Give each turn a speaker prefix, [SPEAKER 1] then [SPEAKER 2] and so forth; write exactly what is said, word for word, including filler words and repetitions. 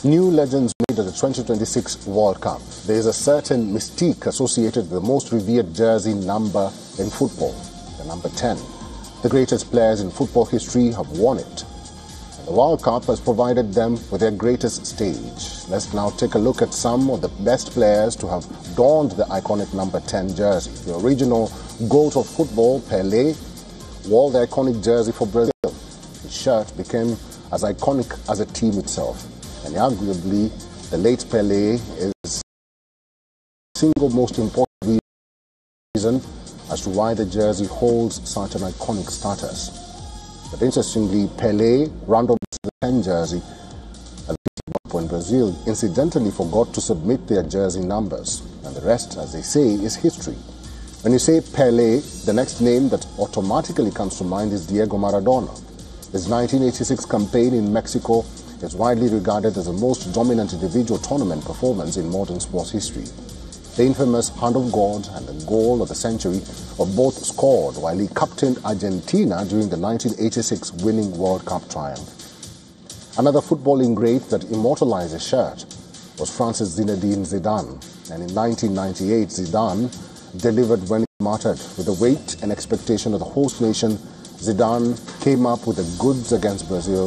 [SPEAKER 1] New legends made at the twenty twenty-six World Cup. There is a certain mystique associated with the most revered jersey number in football, the number ten. The greatest players in football history have worn it. And the World Cup has provided them with their greatest stage. Let's now take a look at some of the best players to have donned the iconic number ten jersey. The original GOAT of football, Pelé, wore the iconic jersey for Brazil. His shirt became as iconic as a team itself. And arguably, the late Pelé is the single most important reason as to why the jersey holds such an iconic status. But interestingly, Pelé, rounded the ten jersey when Brazil incidentally forgot to submit their jersey numbers. And the rest, as they say, is history. When you say Pelé, the next name that automatically comes to mind is Diego Maradona. His nineteen eighty-six campaign in Mexico is widely regarded as the most dominant individual tournament performance in modern sports history. The infamous Hand of God and the goal of the century were both scored while he captained Argentina during the nineteen eighty-six winning World Cup triumph. Another footballing great that immortalized his shirt was France's Zinedine Zidane. And in nineteen ninety-eight, Zidane delivered when it mattered. With the weight and expectation of the host nation, Zidane came up with the goods against Brazil.